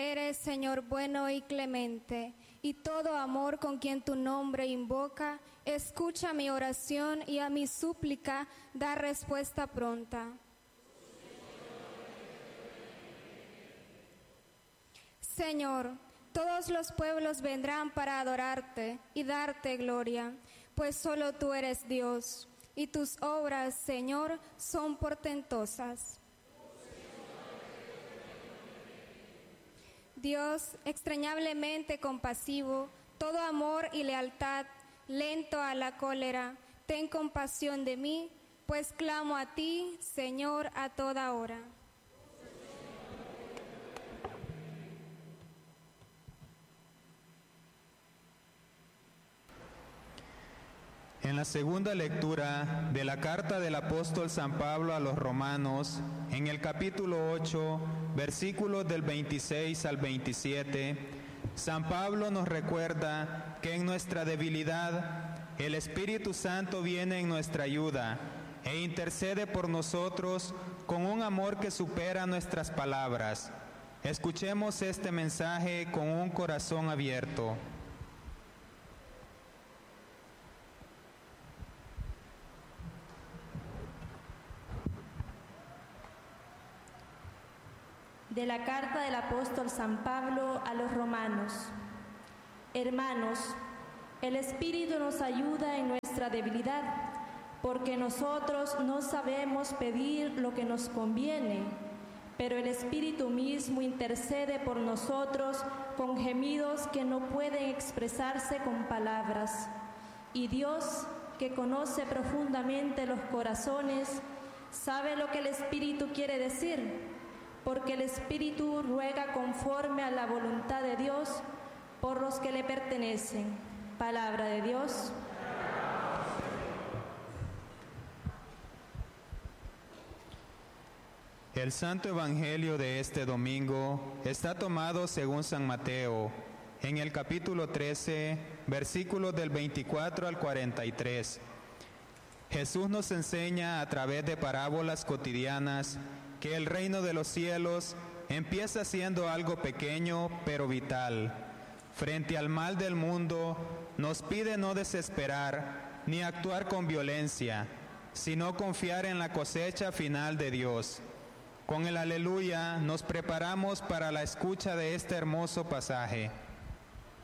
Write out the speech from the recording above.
eres, Señor, bueno y clemente, y todo amor con quien tu nombre invoca, escucha mi oración y a mi súplica da respuesta pronta. Señor, todos los pueblos vendrán para adorarte y darte gloria, pues solo tú eres Dios, y tus obras, Señor, son portentosas. Dios, extrañablemente compasivo, todo amor y lealtad, lento a la cólera, ten compasión de mí, pues clamo a ti, Señor, a toda hora. En la segunda lectura de la carta del apóstol San Pablo a los Romanos, en el capítulo 8, versículos del 26 al 27, San Pablo nos recuerda que en nuestra debilidad el Espíritu Santo viene en nuestra ayuda e intercede por nosotros con un amor que supera nuestras palabras. Escuchemos este mensaje con un corazón abierto. De la carta del apóstol San Pablo a los Romanos. Hermanos, el Espíritu nos ayuda en nuestra debilidad, porque nosotros no sabemos pedir lo que nos conviene, pero el Espíritu mismo intercede por nosotros con gemidos que no pueden expresarse con palabras. Y Dios, que conoce profundamente los corazones, sabe lo que el Espíritu quiere decir, porque el Espíritu ruega conforme a la voluntad de Dios por los que le pertenecen. Palabra de Dios. El Santo Evangelio de este domingo está tomado según San Mateo, en el capítulo 13, versículos del 24 al 43. Jesús nos enseña a través de parábolas cotidianas que el reino de los cielos empieza siendo algo pequeño pero vital. Frente al mal del mundo, nos pide no desesperar ni actuar con violencia, sino confiar en la cosecha final de Dios. Con el aleluya nos preparamos para la escucha de este hermoso pasaje.